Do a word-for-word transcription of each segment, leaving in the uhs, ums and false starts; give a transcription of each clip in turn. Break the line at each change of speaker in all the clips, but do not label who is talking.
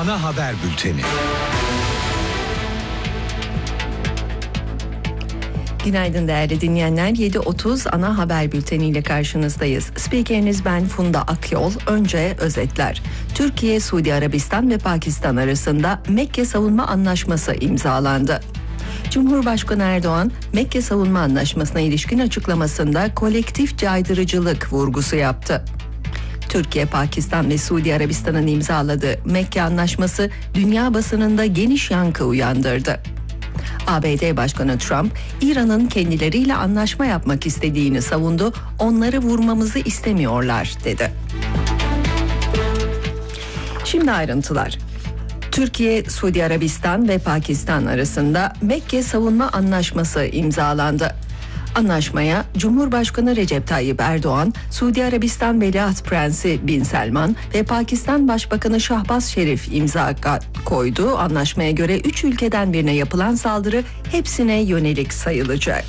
ana haber bülteni.
Günaydın değerli dinleyenler. yedi otuz ana haber bülteniyle karşınızdayız. Spikeriniz ben Funda Akyol. Önce özetler. Türkiye, Suudi Arabistan ve Pakistan arasında Mekke Savunma Anlaşması imzalandı. Cumhurbaşkanı Erdoğan, Mekke Savunma Anlaşması'na ilişkin açıklamasında kolektif caydırıcılık vurgusu yaptı. Türkiye, Pakistan ve Suudi Arabistan'ın imzaladığı Mekke Anlaşması dünya basınında geniş yankı uyandırdı. A B D Başkanı Trump, İran'ın kendileriyle anlaşma yapmak istediğini savundu, onları vurmamızı istemiyorlar dedi. Şimdi ayrıntılar. Türkiye, Suudi Arabistan ve Pakistan arasında Mekke Savunma Anlaşması imzalandı. Anlaşmaya Cumhurbaşkanı Recep Tayyip Erdoğan, Suudi Arabistan Veliaht Prensi Bin Selman ve Pakistan Başbakanı Şahbaz Şerif imza koydu. Anlaşmaya göre üç ülkeden birine yapılan saldırı hepsine yönelik sayılacak.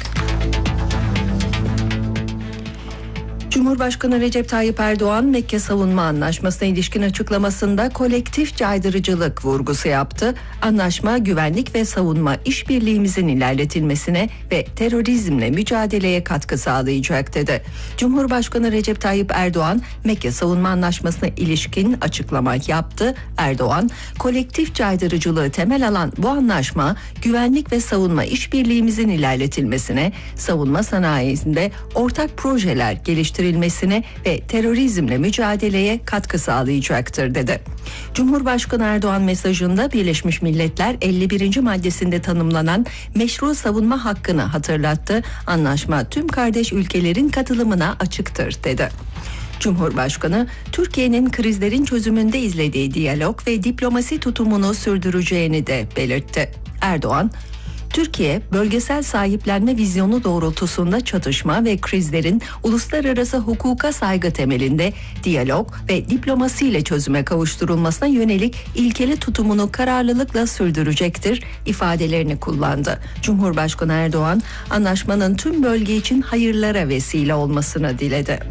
Cumhurbaşkanı Recep Tayyip Erdoğan, Mekke Savunma Anlaşması'na ilişkin açıklamasında kolektif caydırıcılık vurgusu yaptı. Anlaşma, güvenlik ve savunma işbirliğimizin ilerletilmesine ve terörizmle mücadeleye katkı sağlayacak dedi. Cumhurbaşkanı Recep Tayyip Erdoğan, Mekke Savunma Anlaşması'na ilişkin açıklama yaptı. Erdoğan, kolektif caydırıcılığı temel alan bu anlaşma, güvenlik ve savunma işbirliğimizin ilerletilmesine, savunma sanayisinde ortak projeler geliştirilmesine ve terörizmle mücadeleye katkı sağlayacaktır dedi. Cumhurbaşkanı Erdoğan mesajında Birleşmiş Milletler elli birinci maddesinde tanımlanan meşru savunma hakkını hatırlattı. Anlaşma tüm kardeş ülkelerin katılımına açıktır dedi. Cumhurbaşkanı, Türkiye'nin krizlerin çözümünde izlediği diyalog ve diplomasi tutumunu sürdüreceğini de belirtti. Erdoğan, Türkiye, bölgesel sahiplenme vizyonu doğrultusunda çatışma ve krizlerin uluslararası hukuka saygı temelinde diyalog ve diplomasiyle çözüme kavuşturulmasına yönelik ilkeli tutumunu kararlılıkla sürdürecektir ifadelerini kullandı. Cumhurbaşkanı Erdoğan, anlaşmanın tüm bölge için hayırlara vesile olmasını diledi.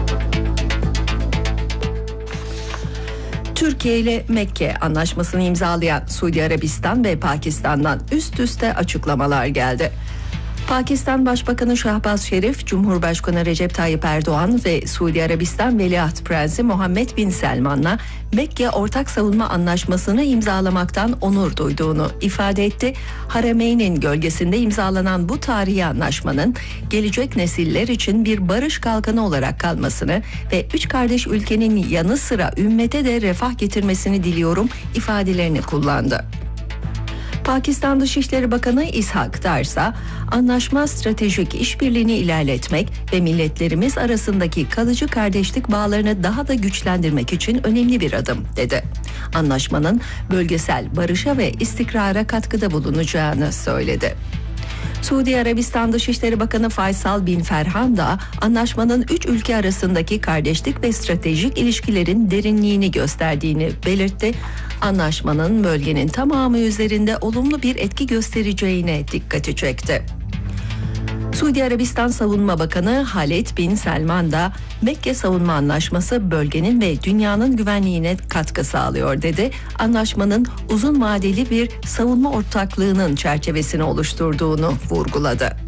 Türkiye ile Mekke Anlaşması'nı imzalayan Suudi Arabistan ve Pakistan'dan üst üste açıklamalar geldi. Pakistan Başbakanı Şahbaz Şerif, Cumhurbaşkanı Recep Tayyip Erdoğan ve Suudi Arabistan Veliaht Prensi Muhammed Bin Selman'la Mekke Ortak Savunma Anlaşması'nı imzalamaktan onur duyduğunu ifade etti. Harameyn'in gölgesinde imzalanan bu tarihi anlaşmanın gelecek nesiller için bir barış kalkanı olarak kalmasını ve üç kardeş ülkenin yanı sıra ümmete de refah getirmesini diliyorum ifadelerini kullandı. Pakistan Dışişleri Bakanı İshak Dar ise anlaşma stratejik işbirliğini ilerletmek ve milletlerimiz arasındaki kalıcı kardeşlik bağlarını daha da güçlendirmek için önemli bir adım dedi. Anlaşmanın bölgesel barışa ve istikrara katkıda bulunacağını söyledi. Suudi Arabistan Dışişleri Bakanı Faysal Bin Ferhan da anlaşmanın üç ülke arasındaki kardeşlik ve stratejik ilişkilerin derinliğini gösterdiğini belirtti. Anlaşmanın bölgenin tamamı üzerinde olumlu bir etki göstereceğine dikkati çekti. Suudi Arabistan Savunma Bakanı Halid Bin Selman da Mekke Savunma Anlaşması bölgenin ve dünyanın güvenliğine katkı sağlıyor dedi. Anlaşmanın uzun vadeli bir savunma ortaklığının çerçevesini oluşturduğunu vurguladı.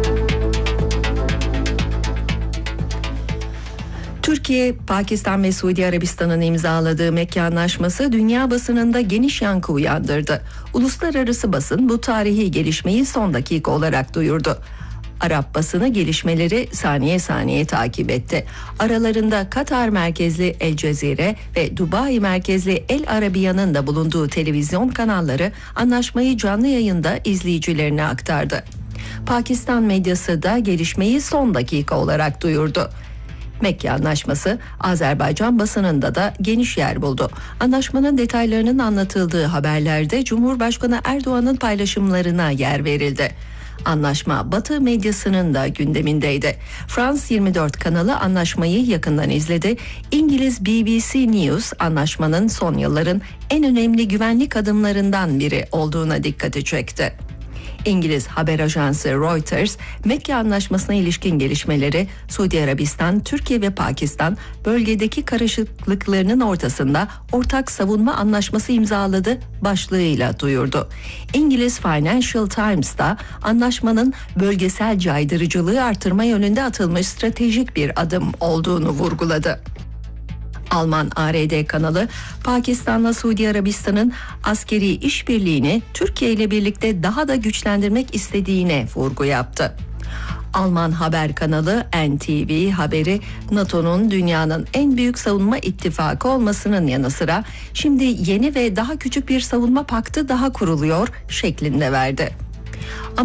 Türkiye, Pakistan ve Suudi Arabistan'ın imzaladığı Mekke Anlaşması dünya basınında geniş yankı uyandırdı. Uluslararası basın bu tarihi gelişmeyi son dakika olarak duyurdu. Arap basını gelişmeleri saniye saniye takip etti. Aralarında Katar merkezli El Cezire ve Dubai merkezli El Arabiya'nın da bulunduğu televizyon kanalları anlaşmayı canlı yayında izleyicilerine aktardı. Pakistan medyası da gelişmeyi son dakika olarak duyurdu. Mekke Anlaşması Azerbaycan basınında da geniş yer buldu. Anlaşmanın detaylarının anlatıldığı haberlerde Cumhurbaşkanı Erdoğan'ın paylaşımlarına yer verildi. Anlaşma Batı medyasının da gündemindeydi. France yirmi dört kanalı anlaşmayı yakından izledi. İngiliz B B C News anlaşmanın son yılların en önemli güvenlik adımlarından biri olduğuna dikkati çekti. İngiliz haber ajansı Reuters, Mekke Anlaşması'na ilişkin gelişmeleri Suudi Arabistan, Türkiye ve Pakistan bölgedeki karışıklıklarının ortasında ortak savunma anlaşması imzaladı başlığıyla duyurdu. İngiliz Financial Times'ta anlaşmanın bölgesel caydırıcılığı artırma yönünde atılmış stratejik bir adım olduğunu vurguladı. Alman A R D kanalı, Pakistan'la Suudi Arabistan'ın askeri işbirliğini Türkiye ile birlikte daha da güçlendirmek istediğine vurgu yaptı. Alman haber kanalı N T V haberi, NATO'nun dünyanın en büyük savunma ittifakı olmasının yanı sıra şimdi yeni ve daha küçük bir savunma paktı daha kuruluyor şeklinde verdi.